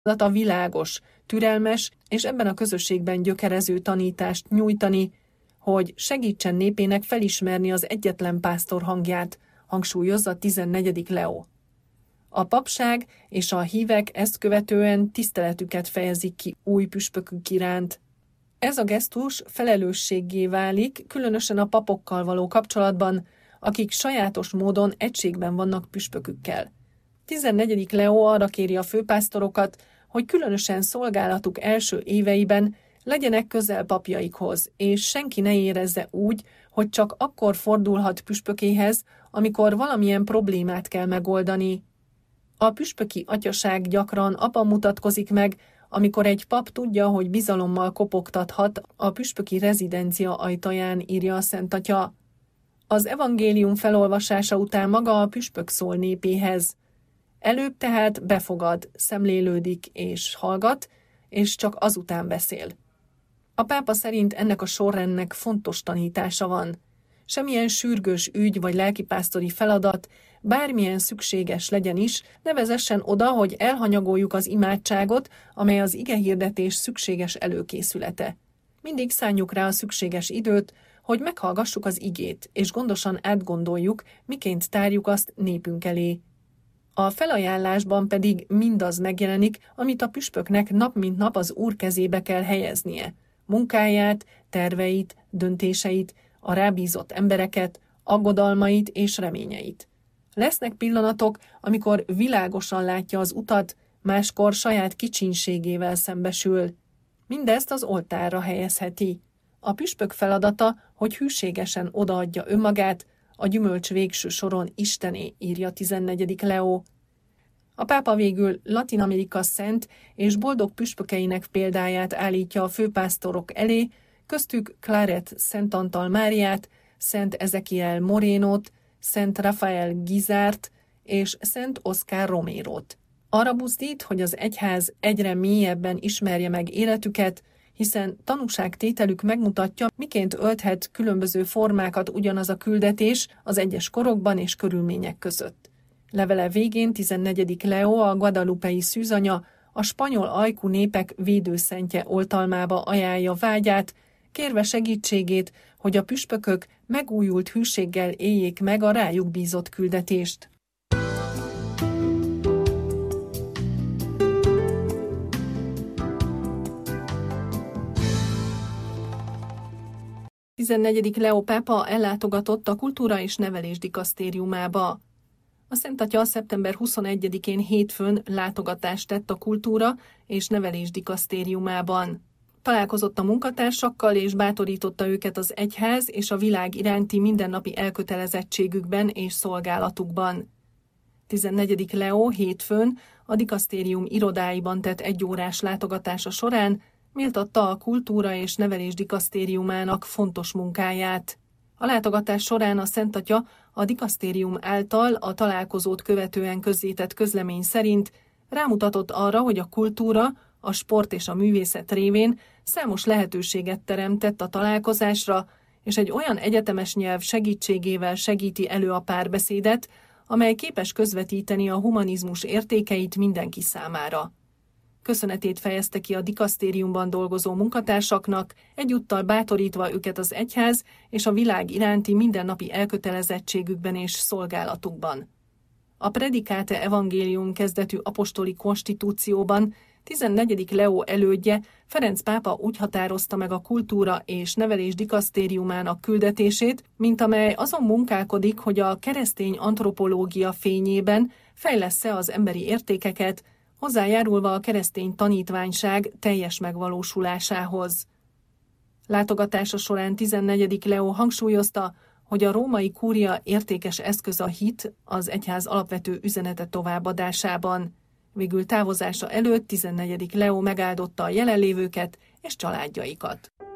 feladata világos, türelmes és ebben a közösségben gyökerező tanítást nyújtani, hogy segítsen népének felismerni az egyetlen pásztor hangját, hangsúlyozza 14. Leó. A papság és a hívek ezt követően tiszteletüket fejezik ki új püspökük iránt. Ez a gesztus felelősséggé válik, különösen a papokkal való kapcsolatban, akik sajátos módon egységben vannak püspökükkel. 14. Leó arra kéri a főpásztorokat, hogy különösen szolgálatuk első éveiben legyenek közel papjaikhoz, és senki ne érezze úgy, hogy csak akkor fordulhat püspökéhez, amikor valamilyen problémát kell megoldani. A püspöki atyaság gyakran abban mutatkozik meg, amikor egy pap tudja, hogy bizalommal kopogtathat a püspöki rezidencia ajtaján, írja a Szent Atya. Az evangélium felolvasása után maga a püspök szól népéhez. Előbb tehát befogad, szemlélődik és hallgat, és csak azután beszél. A pápa szerint ennek a sorrendnek fontos tanítása van. Semmilyen sürgős ügy vagy lelkipásztori feladat, bármilyen szükséges legyen is, ne vezessen oda, hogy elhanyagoljuk az imádságot, amely az igehirdetés szükséges előkészülete. Mindig szánjuk rá a szükséges időt, hogy meghallgassuk az igét, és gondosan átgondoljuk, miként tárjuk azt népünk elé. A felajánlásban pedig mindaz megjelenik, amit a püspöknek nap mint nap az Úr kezébe kell helyeznie. Munkáját, terveit, döntéseit, a rábízott embereket, aggodalmait és reményeit. Lesznek pillanatok, amikor világosan látja az utat, máskor saját kicsinségével szembesül. Mindezt az oltárra helyezheti. A püspök feladata, hogy hűségesen odaadja önmagát, a gyümölcs végső soron Istené, írja 14. Leó. A pápa végül Latin Amerika szent és boldog püspökeinek példáját állítja a főpásztorok elé, köztük Claret Szent Antal Máriát, Szent Ezekiel Morénót, Szent Rafael Gizárt és Szent Oscar Romérót. Arra buzdít, hogy az egyház egyre mélyebben ismerje meg életüket, hiszen tanúságtételük megmutatja, miként ölthet különböző formákat ugyanaz a küldetés az egyes korokban és körülmények között. Levele végén 14. Leó, a guadalupei szűzanya, a spanyol ajkú népek védőszentje oltalmába ajánlja vágyát, kérve segítségét, hogy a püspökök megújult hűséggel éljék meg a rájuk bízott küldetést. A 14. Leó pápa ellátogatott a Kultúra és Nevelés dikasztériumába. A Szent Atya szeptember 21-én hétfőn látogatást tett a Kultúra és Nevelés dikasztériumában. Találkozott a munkatársakkal és bátorította őket az egyház és a világ iránti mindennapi elkötelezettségükben és szolgálatukban. 14. Leó hétfőn a dikasztérium irodáiban tett egyórás látogatása során méltatta a Kultúra és Nevelés dikasztériumának fontos munkáját. A látogatás során a Szent Atya a dikasztérium által a találkozót követően közzétett közlemény szerint rámutatott arra, hogy a kultúra, a sport és a művészet révén számos lehetőséget teremtett a találkozásra, és egy olyan egyetemes nyelv segítségével segíti elő a párbeszédet, amely képes közvetíteni a humanizmus értékeit mindenki számára. Köszönetét fejezte ki a dikasztériumban dolgozó munkatársaknak, egyúttal bátorítva őket az egyház és a világ iránti mindennapi elkötelezettségükben és szolgálatukban. A Predicate Evangelium kezdetű apostoli konstitúcióban 14. Leó elődje, Ferenc pápa úgy határozta meg a Kultúra és Nevelés dikasztériumának küldetését, mint amely azon munkálkodik, hogy a keresztény antropológia fényében fejlessze az emberi értékeket, hozzájárulva a keresztény tanítványság teljes megvalósulásához. Látogatása során 14. Leó hangsúlyozta, hogy a római kúria értékes eszköz a hit az egyház alapvető üzenete továbbadásában. Végül távozása előtt 14. Leó megáldotta a jelenlévőket és családjaikat.